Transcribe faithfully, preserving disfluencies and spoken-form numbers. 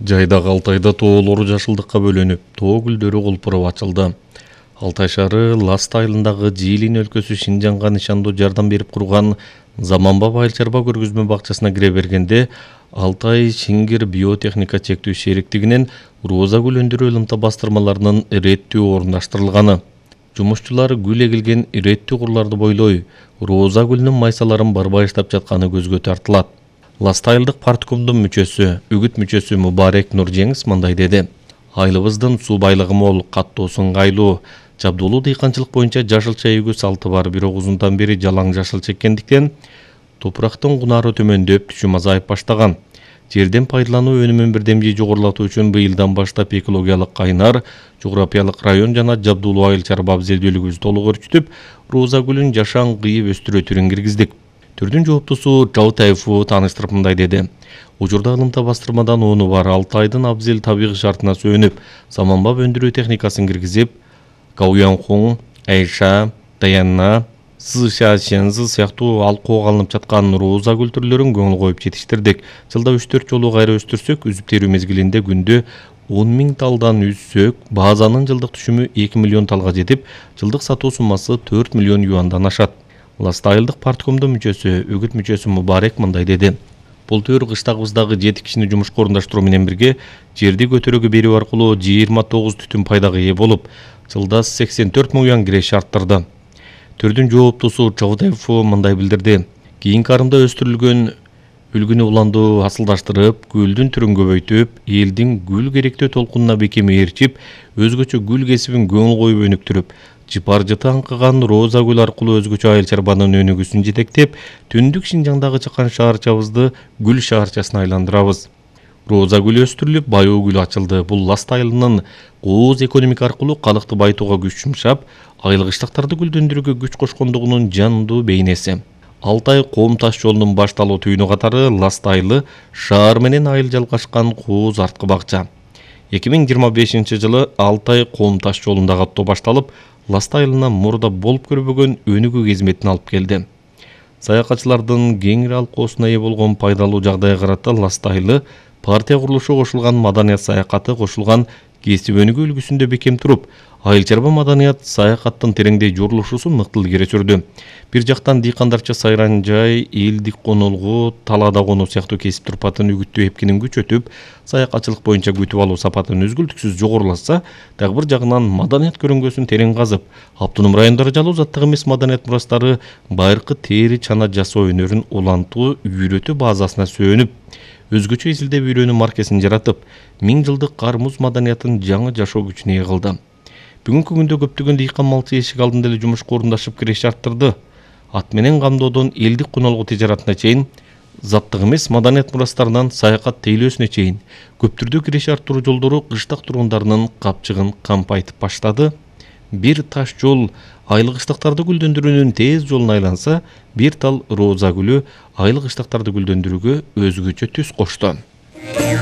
Жайдагы Алтайда тоолору жашылдыкка бөлөнүп, тоо гүлдөрү колпуроп ачылды. Алтай шаары Ласт айылындагы Жиилин өлкөсү Шинжанга нышандуу жардам берип курган Заманбап айыл чарба көргөзмө бакчасына кире бергенде Алтай Шингир биотехника чектүү шериктигинен роза гүл өндүрүү ылымта бастырмаларынын иреттүү орундаштырылганы. Жумушчулар гүл эгилген иреттүү курларды бойлой, роза гүлүнүн майсаларын барбай иштеп жатканы көзгө тартылат. Ласт айылдык парткомдун мүчөсү, үгүт мүчөсү Мубарек Нуржеңиз мындай деди. Айылыбыздын суу байлыгы мол, каттуу ыңгайлуу, жабдуулуу дыйканчылык боюнча жашылча эгүү салты бар, бирок узундан бери жалаң жашыл чеккендиктен топурактын кунары төмөндөп, түшүм азайып баштаган. Жерден пайдалануу өнүмүн бирдемжи жогорулатуу үчүн быйылдан баштап экологиялык кайнар, жографиялык район жана жабдуулуу айыл чарба абзелдүүлүгүбүздү толук өрчүтүп, роза гүлүн жашан кыйып өстүрүү түрүн киргиздик. Түрдүн жооптусу Чаутаеву тааныштырып мындай деди. Учурда ылымта бастырмадан ону бар Алтайдын абзел табигый шартына сүйөнүп, заманбап өндүрүү техникасын киргизип, Кауянхун, Айша, Даянна, Сыша Шензы сыяктуу алкоого алынып жаткан роза гүл түрлөрүн көңүл коюп жетиштирдик. Жылда үч төрт жолу кайра өстүрсөк, үзүп терүү мезгилинде күндө он миң талдан үзсөк, базанын жылдык түшүмү эки миллион талга жетип, жылдык сатуу суммасы төрт миллион юандан ашат. Ласт айылдык парткомдун мүчөсү, үгүт мүчөсү Мубарек мындай деди. Бул төр кыштагыбыздагы жети кишини жумушка орундаштыруу менен бирге жерди көтөрүүгө берүү аркылуу жыйырма тогуз түтүн пайдага ээ болуп, жылда сексен төрт миң юан киреше арттырды. Төрдүн жооптусу Чаутаеву мындай билдирди. Кийинки арымда өстүрүлгөн үлгүнү уландуу асылдаштырып, гүлдүн түрүн көбөйтүп, элдин гүл керектөө толкунуна бекем ээрчип, өзгөчө гүл кесибин көңүл коюп өнүктүрүп, жыпар-жыты аңкыган роза гүл аркылуу өзгөчө айыл чарбанын өнүгүүсүн жетектеп, түндүк Шинжаңдагы чыккан шаарчабызды гүл шаарчасына айландырабыз. Роза гүлү өстүрүлүп, байоо гүлү ачылды. Бул Ласт айылынын кооз экономика аркылуу калыкты байытууга күч жумшап, айыл кыштактарды гүлдөндүрүүгө күч кошкондугунун жандуу бейнеси. Алтай Коом таш жолунун башталуу түйүнү катары Ласт айылы шаар менен айыл жалгашкан кооз арткы бакча. эки миң жыйырма бешинчи жылы Алтай Коом таш жолундагы аттоо башталып, Ласт айылына мурда болуп көрбөгөн өнүгүү кызметін алып келди. Саякатчылардын кеңири алкоосуна ээ болгон пайдалуу жагдайга карата Ласт айылы партия курулушу кошулган маданият саякаты кошулган кесип өнүгүү үлгүсүндө бекем туруп, айыл чарба маданият саякаттын тереңдей жорулушусун мыкты илгери сүрдү. Бир жактан дыйкандарча сайран жай, элдик конолгу, талаада конуу сыяктуу кесип турпатын үгүттүү эпкинин күчөтүп, саякатчылык боюнча күтүп алуу сапатын үзгүлтүксүз жогорулатса, дагы бир жагынан маданият көрүнгөсүн терең казып, автоном райондор жалуу заттык эмес маданият мурастары байыркы тери чана жасоо өнөрүн улантуу үйрөтүү базасына сөөнүп, өзгөчө эсилдеп үйрөнүү маркесин жаратып, миң жылдык кармуз маданиятын жаңы жашоо күчүнө ээ кылды. Бүгүнкү күндө көптөгөн дыйкан малчы эшик алдында эле жумушка орундашып киреше арттырды. Ат менен камдоодон элдик конолгу тижаратына чейин, заттык эмес маданият мурастарынан саякат тейлөөсүнө чейин көптүрдүү киреше арттыруу жолдору кыштак тургундарынын капчыгын кампайтып баштады. Бир таш жол айыл кыштактарды гүлдөндүрүүнүн тез жолуна айланса, бир тал роза гүлү айыл кыштактарды гүлдөндүрүүгө өзгөчө түс кошту.